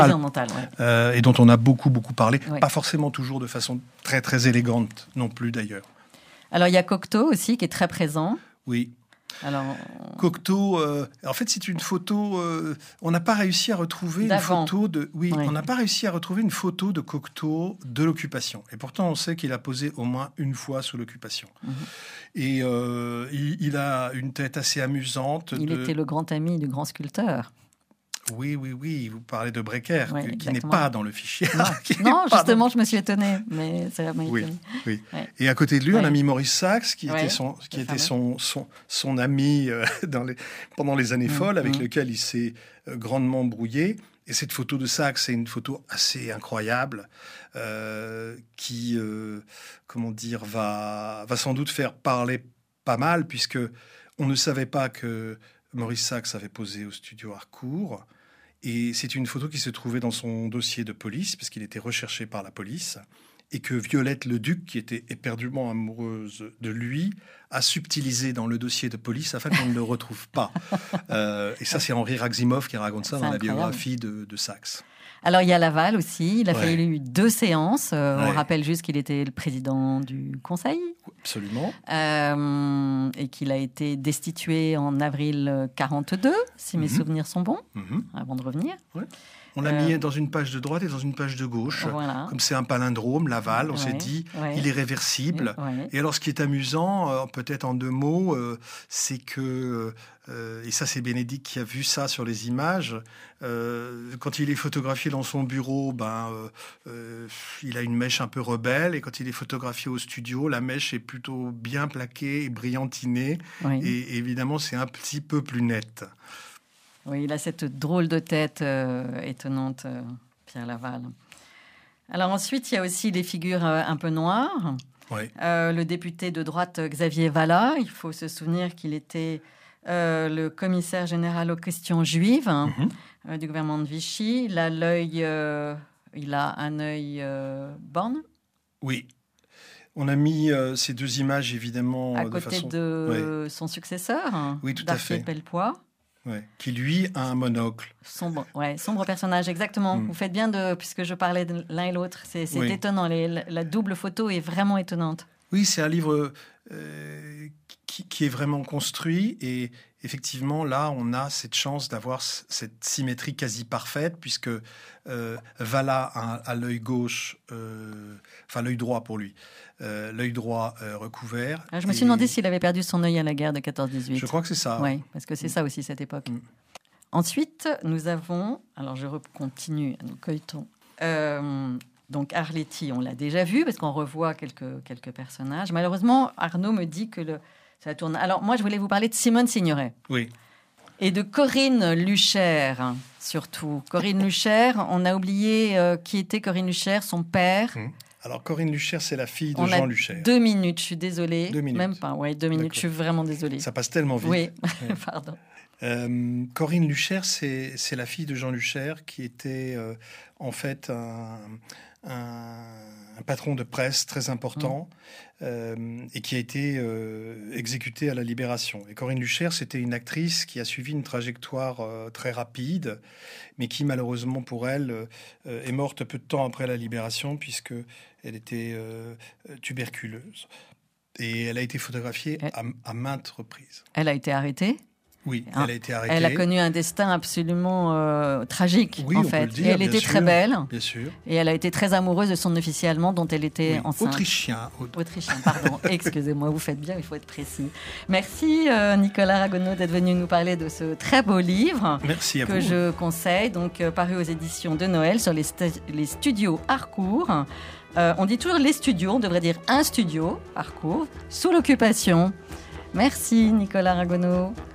occidentale, et dont on a beaucoup parlé, Ouais. pas forcément toujours de façon très très élégante non plus d'ailleurs. Alors, il y a Cocteau aussi qui est très présent. Oui. Alors, Cocteau, en fait, c'est une photo. On n'a pas réussi à retrouver une D'avant. photo de. Oui, Oui. on n'a pas réussi à retrouver une photo de Cocteau de l'occupation. Et pourtant, on sait qu'il a posé au moins une fois sous l'occupation. Et il a une tête assez amusante. il était le grand ami du grand sculpteur. Oui. Vous parlez de Brecker, Oui, qui n'est exactement. pas dans le fichier. Qui n'est Non, pas justement, dans- je me suis étonnée, mais ça m'a Oui, étonnée. oui. Ouais. Et à côté de lui, on Ouais. a mis Maurice Sachs, qui Ouais, était fameux. son ami pendant les années folles, avec mmh. lequel il s'est grandement brouillé. Et cette photo de Sachs, c'est une photo assez incroyable, qui, comment dire, va sans doute faire parler pas mal, puisque on ne savait pas que Maurice Sachs avait posé au studio Harcourt. Et c'est une photo qui se trouvait dans son dossier de police, parce qu'il était recherché par la police, et que Violette Leduc, qui était éperdument amoureuse de lui, a subtilisé dans le dossier de police afin qu'on ne le retrouve pas. Et ça, c'est Henri Raximov qui raconte ça C'est dans la incroyable. biographie de Sachs. Alors, il y a Laval aussi. Il a Ouais. fallu 2 séances. On Ouais. rappelle juste qu'il était le président du Conseil Absolument. et qu'il a été destitué en avril 42, si mes souvenirs sont bons, Mhm. avant de revenir. On l'a mis dans une page de droite et dans une page de gauche. Voilà. Comme c'est un palindrome, Laval, on s'est Ouais, dit, ouais. il est réversible. Ouais. Et alors, ce qui est amusant, peut-être en 2 mots, c'est que, et ça c'est Bénédicte qui a vu ça sur les images, quand il est photographié dans son bureau, il a une mèche un peu rebelle, et quand il est photographié au studio, la mèche est plutôt bien plaquée et brillantinée, Oui. et évidemment c'est un petit peu plus net. Oui, il a cette drôle de tête étonnante, Pierre Laval. Alors ensuite, il y a aussi les figures un peu noires. Oui. Le député de droite Xavier Vallat, il faut se souvenir qu'il était le commissaire général aux questions juives du gouvernement de Vichy. Il a un œil borgne. Oui. On a mis ces 2 images évidemment À de côté façon... de son successeur, Oui, tout à Darcier fait. Pellepoix. Ouais. Qui lui a un monocle. Sombre personnage, exactement. Vous faites bien puisque je parlais de l'un et l'autre. C'est Oui. étonnant. La double photo est vraiment étonnante. Oui, c'est un livre qui est vraiment construit, et effectivement, là, on a cette chance d'avoir cette symétrie quasi parfaite, puisque Vallat a l'œil gauche, enfin l'œil droit pour lui, l'œil droit recouvert. Je me suis demandé s'il avait perdu son œil à la guerre de 14-18. Je crois que c'est ça. Oui, parce que c'est ça aussi, cette époque. Ensuite, nous avons... Alors, je continue, nous cueilletons. Donc, Arletty, on l'a déjà vu, parce qu'on revoit quelques personnages. Malheureusement, Arnaud me dit que ça tourne... Alors, moi, je voulais vous parler de Simone Signoret. Oui. Et de Corinne Lucher, surtout. Corinne Lucher, on a oublié qui était Corinne Lucher, son père. Alors, Corinne Lucher, c'est la fille de On Jean a Lucher. 2 minutes, je suis désolée. 2 minutes. Même pas, 2 minutes, je suis vraiment désolée. Ça passe tellement vite. Oui, pardon. Corinne Lucher, c'est la fille de Jean Lucher, qui était en fait un patron de presse très important et qui a été exécuté à la Libération. Et Corinne Lucher, c'était une actrice qui a suivi une trajectoire très rapide, mais qui malheureusement pour elle est morte peu de temps après la Libération, puisque elle était tuberculeuse. Et elle a été photographiée à maintes reprises. Elle a été arrêtée. Oui, elle a été arrêtée. Elle a connu un destin absolument tragique, oui, en on fait. peut le dire, et elle bien était sûr, très belle. Bien sûr. Et elle a été très amoureuse de son officier allemand dont elle était enceinte. Autrichien. Autrichien, pardon. Excusez-moi, vous faites bien, il faut être précis. Merci Nicolas Ragonneau d'être venu nous parler de ce très beau livre. Merci à vous. Que je conseille, donc paru aux éditions de Noël sur les studios Harcourt. On dit toujours les studios, on devrait dire un studio Harcourt, sous l'occupation. Merci Nicolas Ragonneau.